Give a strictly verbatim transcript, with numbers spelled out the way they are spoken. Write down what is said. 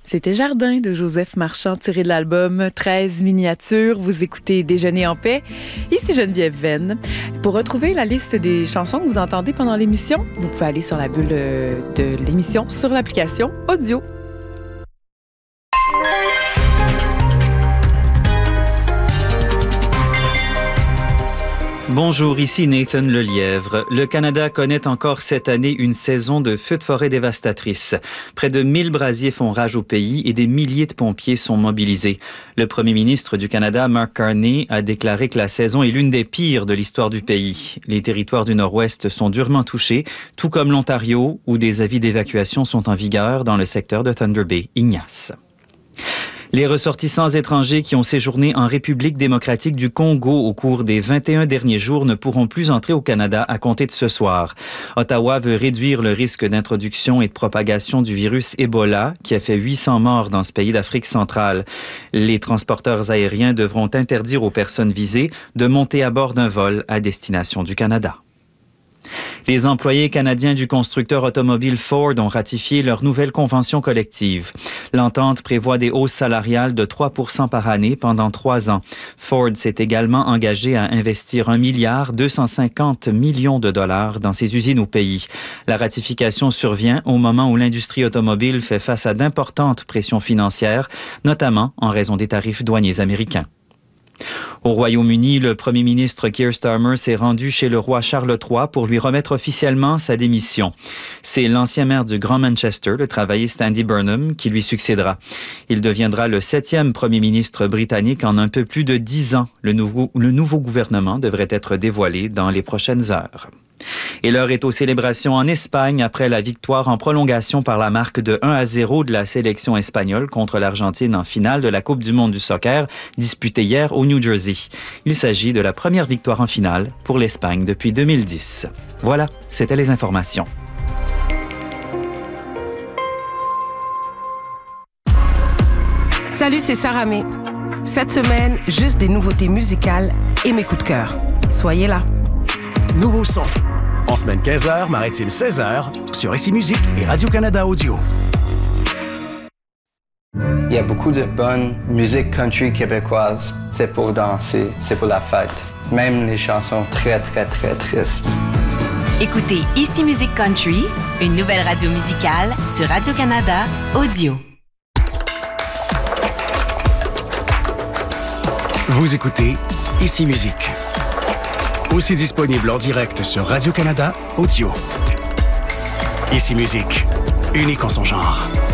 C'était Jardin de Joseph Marchand, tiré de l'album treize miniatures. Vous écoutez Déjeuner en paix. Ici Geneviève Venn. Pour retrouver la liste des chansons que vous entendez pendant l'émission, vous pouvez aller sur la bulle de l'émission sur l'application Audio. Bonjour, ici Nathan Lelièvre. Le Canada connaît encore cette année une saison de feux de forêt dévastatrice. Près de mille brasiers font rage au pays et des milliers de pompiers sont mobilisés. Le premier ministre du Canada, Mark Carney, a déclaré que la saison est l'une des pires de l'histoire du pays. Les territoires du Nord-Ouest sont durement touchés, tout comme l'Ontario, où des avis d'évacuation sont en vigueur dans le secteur de Thunder Bay. Ignace. Les ressortissants étrangers qui ont séjourné en République démocratique du Congo au cours des vingt et un derniers jours ne pourront plus entrer au Canada à compter de ce soir. Ottawa veut réduire le risque d'introduction et de propagation du virus Ebola, qui a fait huit cents morts dans ce pays d'Afrique centrale. Les transporteurs aériens devront interdire aux personnes visées de monter à bord d'un vol à destination du Canada. Les employés canadiens du constructeur automobile Ford ont ratifié leur nouvelle convention collective. L'entente prévoit des hausses salariales de trois pour cent par année pendant trois ans. Ford s'est également engagé à investir un milliard deux cent cinquante millions de dollars dans ses usines au pays. La ratification survient au moment où l'industrie automobile fait face à d'importantes pressions financières, notamment en raison des tarifs douaniers américains. Au Royaume-Uni, le premier ministre Keir Starmer s'est rendu chez le roi Charles trois pour lui remettre officiellement sa démission. C'est l'ancien maire du Grand Manchester, le travailliste Andy Burnham, qui lui succédera. Il deviendra le septième premier ministre britannique en un peu plus de dix ans. Le nouveau, le nouveau gouvernement devrait être dévoilé dans les prochaines heures. Et l'heure est aux célébrations en Espagne après la victoire en prolongation par la marque de un à zéro de la sélection espagnole contre l'Argentine en finale de la Coupe du monde du soccer disputée hier au New Jersey. Il s'agit de la première victoire en finale pour l'Espagne depuis deux mille dix. Voilà, c'était les informations. Salut, c'est Sarah May. Cette semaine, juste des nouveautés musicales et mes coups de cœur. Soyez là. Nouveau son. En semaine quinze heures, maritime seize heures, sur Ici Musique et Radio-Canada Audio. Il y a beaucoup de bonne musique country québécoise. C'est pour danser, c'est pour la fête. Même les chansons très, très, très tristes. Écoutez Ici Musique Country, une nouvelle radio musicale sur Radio-Canada Audio. Vous écoutez Ici Musique. Aussi disponible en direct sur Radio-Canada Audio. Ici Musique, unique en son genre.